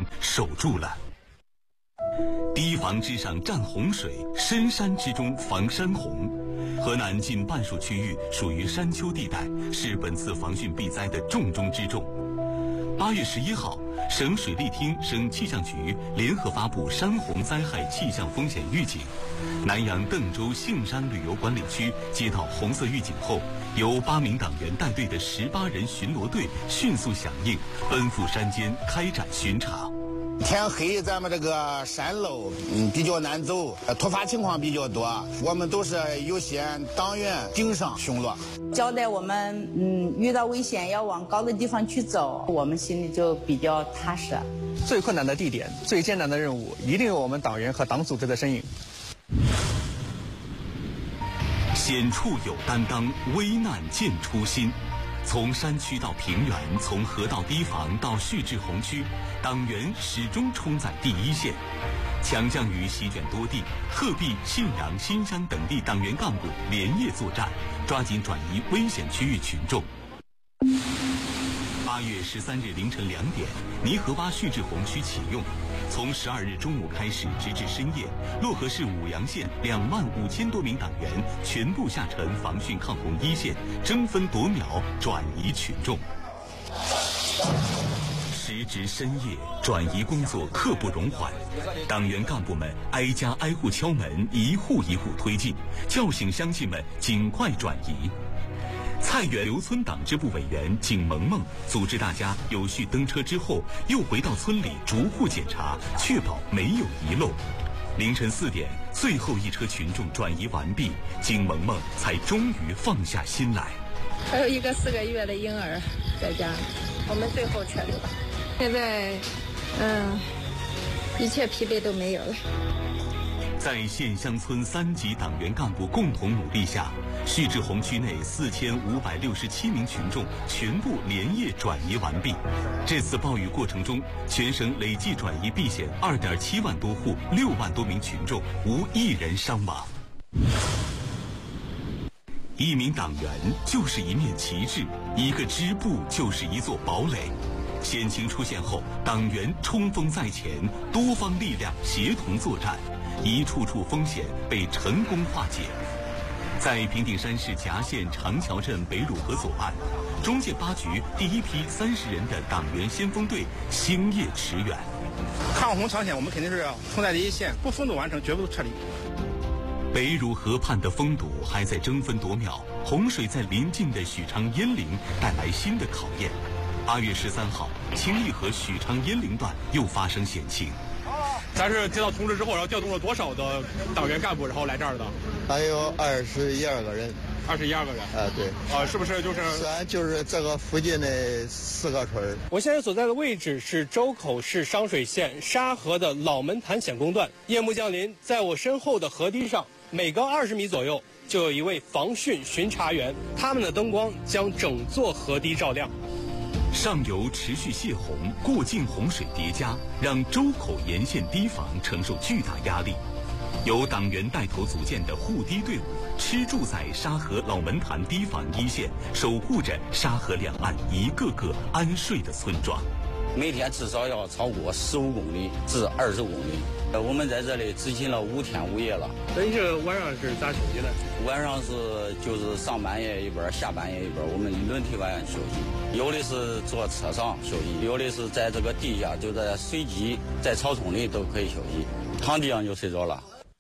守住了。堤防之上战洪水，深山之中防山洪。河南近半数区域属于山丘地带，是本次防汛避灾的重中之重。8月11号，省水利厅、省气象局联合发布山洪灾害气象风险预警。南阳邓州杏山旅游管理区接到红色预警后，由8名党员带队的18人巡逻队迅速响应，奔赴山间开展巡查。 天黑，咱们这个山路比较难走，突发情况比较多，我们都是有些党员顶上巡逻， 交代我们遇到危险要往高的地方去走，我们心里就比较踏实。 最困难的地点，最艰难的任务，一定有我们党员和党组织的身影。 险处有担当，危难见初心。从山区到平原，从河道堤防到蓄滞洪区，党员始终冲在第一线。强降雨席卷多地，鹤壁、信阳、新乡等地党员干部连夜作战，抓紧转移危险区域群众。8月13日凌晨2点，泥河洼蓄滞洪区启用。从12日中午开始，直至深夜，漯河市舞阳县25000多名党员全部下沉防汛抗洪一线，争分夺秒转移群众。时值深夜，转移工作刻不容缓，党员干部们挨家挨户敲门，一户一户推进，叫醒乡亲们尽快转移。菜园刘村党支部委员景萌萌组织大家有序登车之后，又回到村里逐户检查，确保没有遗漏。凌晨4点，最后一车群众转移完毕，景萌萌才终于放下心来。 还有一个4个月的婴儿在家，我们最后撤离了。现在，一切疲惫都没有了。 在县乡村3级党员干部共同努力下，蓄滞洪区内4567名群众全部连夜转移完毕。这次暴雨过程中，全省累计转移避险2.7万多户，6万多名群众，无一人伤亡。一名党员就是一面旗帜，一个支部就是一座堡垒。险情出现后，党员冲锋在前，多方力量协同作战，一处处风险被成功化解。在平顶山市夹县长桥镇北汝河左岸，中建8局第一批30人的党员先锋队星夜驰援。 抗洪抢险，我们肯定是要冲在第一线，不封堵完成，绝不撤离。 北汝河畔的封堵还在争分夺秒，洪水在临近的许昌鄢陵带来新的考验。8月13号，清义河许昌鄢陵段又发生险情。 咱是接到通知之后，然后调动了多少的党员干部，然后来这儿的？ 还有22个人。 22个人？ 对。 是不是就是？ 就是这个附近的4个村。 我现在所在的位置是周口市商水县沙河的老门潭险工段。夜幕降临，在我身后的河堤上，每隔20米左右就有一位防汛巡查员，他们的灯光将整座河堤照亮。 上游持续泄洪，过境洪水叠加，让周口沿线堤防承受巨大压力。由党员带头组建的护堤队伍，吃住在沙河老门潭堤防一线，守护着沙河两岸一个个安睡的村庄。 每天至少要超过15公里至20公里。我们在这里执勤了5天5夜了。 那你这晚上是咋休息的？ 晚上就是上半夜一班，下半夜一班，我们轮替晚上休息。有的是坐车上休息，有的是在这个地下，就在水基、在草丛里都可以休息，躺地上就睡着了。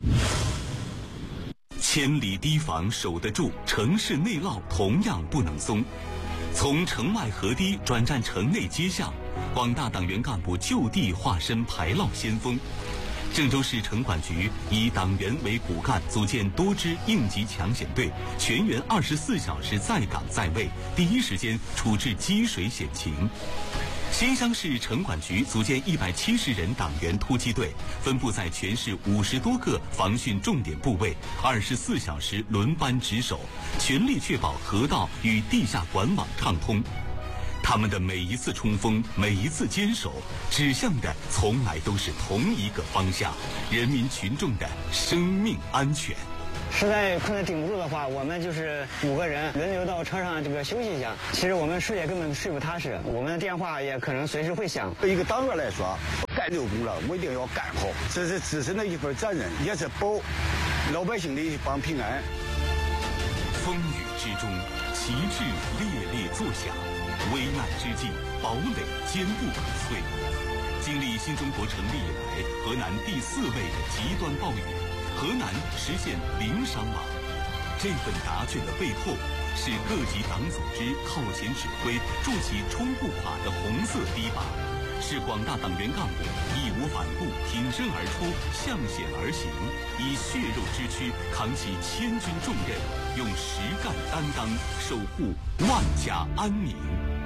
千里堤防守得住，城市内涝同样不能松。从城外河堤转战城内街巷，广大党员干部就地化身排涝先锋。郑州市城管局以党员为骨干，组建多支应急抢险队，全员24小时在岗在位，第一时间处置积水险情。新乡市城管局组建170人党员突击队，分布在全市50多个防汛重点部位，24小时轮班值守，全力确保河道与地下管网畅通。他们的每一次冲锋，每一次坚守，指向的从来都是同一个方向：人民群众的生命安全。 实在困得顶不住的话，我们就是5个人轮流到车上休息一下。其实我们睡也根本睡不踏实，我们的电话也可能随时会响。 对一个党员来说，该太牛工了，我一定要干好，这是自身的一份责任，也是保老百姓的一方平安。 风雨之中，旗帜猎猎作响；危难之际，堡垒坚不可摧。经历新中国成立以来河南第4位的极端暴雨，河南实现0伤亡。这份答卷的背后，是各级党组织靠前指挥、筑起冲不垮的红色堤坝，是广大党员干部义无反顾、挺身而出、向险而行，以血肉之躯扛起千钧重任，用实干担当守护万家安宁。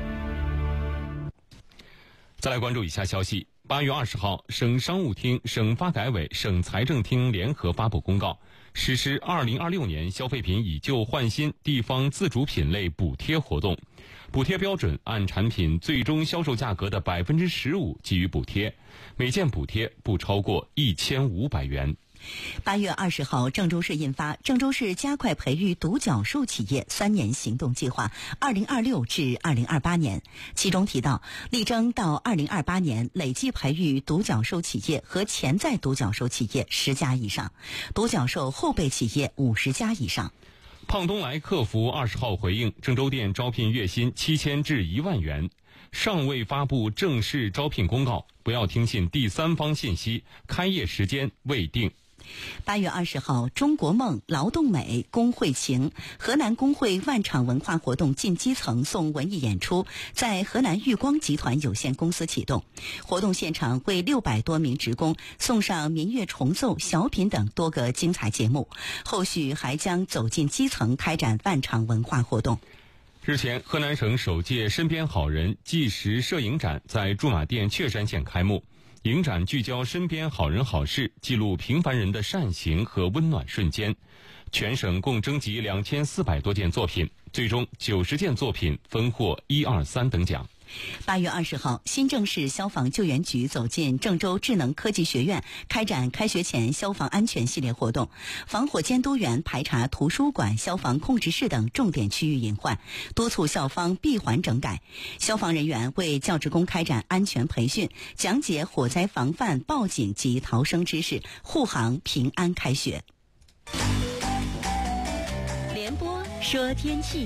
再来关注以下消息。8月20号，省商务厅、省发改委、省财政厅联合发布公告，实施2026年消费品以旧换新地方自主品类补贴活动。补贴标准按产品最终销售价格的15%给予补贴，每件补贴不超过1500元。 8月20号，郑州市印发《郑州市加快培育独角兽企业3年行动计划 （2026 至2028年）》，其中提到，力争到2028年累计培育独角兽企业和潜在独角兽企业10家以上，独角兽后备企业50家以上。 胖东来客服20号回应，郑州店招聘月薪7000至1万元，尚未发布正式招聘公告，不要听信第三方信息，开业时间未定。 8月20号，中国梦、劳动美、工会情、河南工会万场文化活动进基层送文艺演出在河南裕光集团有限公司启动。活动现场为600多名职工送上民乐重奏、小品等多个精彩节目，后续还将走进基层开展万场文化活动。 日前，河南省首届身边好人纪实摄影展在驻马店确山县开幕。影展聚焦身边好人好事，记录平凡人的善行和温暖瞬间。全省共征集2400多件作品，最终90件作品分获1、2、3等奖。 8月20号，新郑市消防救援局走进郑州智能科技学院，开展开学前消防安全系列活动，防火监督员排查图书馆、消防控制室等重点区域隐患，督促校方闭环整改。消防人员为教职工开展安全培训，讲解火灾防范、报警及逃生知识，护航平安开学。 联播说天气。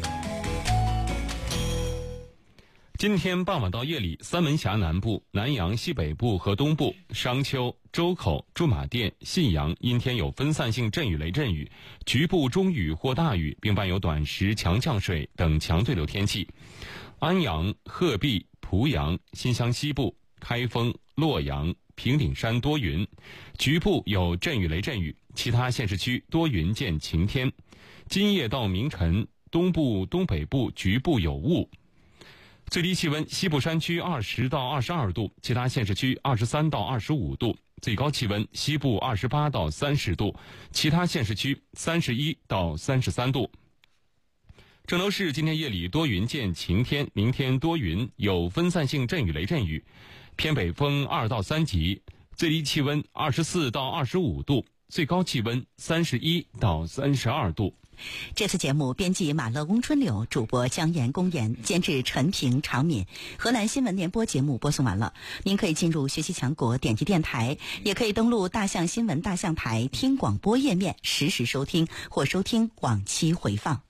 今天傍晚到夜里，三门峡南部、南阳西北部和东部、商丘、周口、驻马店、信阳阴天有分散性阵雨雷阵雨，局部中雨或大雨，并伴有短时强降水等强对流天气。安阳、鹤壁、濮阳、新乡西部、开封、洛阳、平顶山多云，局部有阵雨雷阵雨，其他县市区多云见晴天。今夜到明晨，东部、东北部局部有雾。最低气温，西部山区20到22度，其他县市区23到25度；最高气温，西部28到30度，其他县市区31到33度。郑州市今天夜里多云见晴天，明天多云，有分散性阵雨雷阵雨，偏北风2到3级，最低气温24到25度，最高气温31到32度。 这次节目编辑马乐、翁春柳，主播姜岩、公岩，监制陈平、常敏。河南新闻联播节目播送完了，您可以进入学习强国点击电台，也可以登录大象新闻大象台听广播页面实时收听或收听往期回放。